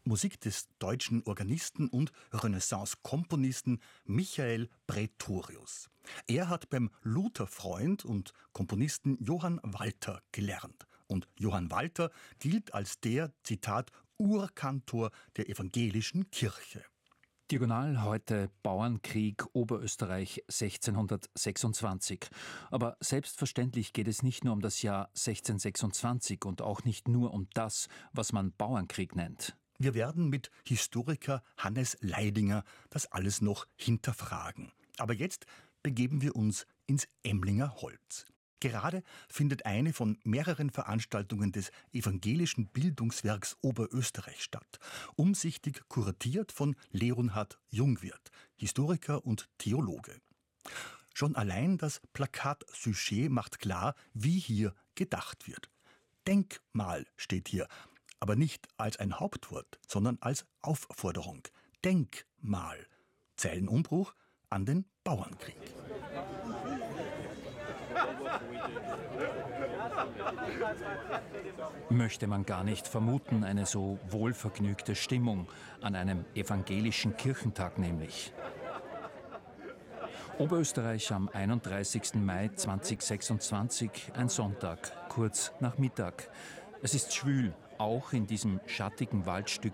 Musik des deutschen Organisten und Renaissance-Komponisten Michael Praetorius. Er hat beim Luther-Freund und Komponisten Johann Walter gelernt. Und Johann Walter gilt als der, Zitat, Urkantor der evangelischen Kirche. Diagonal heute Bauernkrieg Oberösterreich 1626. Aber selbstverständlich geht es nicht nur um das Jahr 1626 und auch nicht nur um das, was man Bauernkrieg nennt. Wir werden mit Historiker Hannes Leidinger das alles noch hinterfragen. Aber jetzt begeben wir uns ins Emlinger Holz. Gerade findet eine von mehreren Veranstaltungen des evangelischen Bildungswerks Oberösterreich statt, umsichtig kuratiert von Leonhard Jungwirth, Historiker und Theologe. Schon allein das Plakatsujet macht klar, wie hier gedacht wird. Denkmal steht hier, aber nicht als ein Hauptwort, sondern als Aufforderung. Denkmal. Zeilenumbruch an den Bauernkrieg. Möchte man gar nicht vermuten, eine so wohlvergnügte Stimmung an einem evangelischen Kirchentag nämlich. Oberösterreich am 31. Mai 2026, ein Sonntag, kurz nach Mittag. Es ist schwül, auch in diesem schattigen Waldstück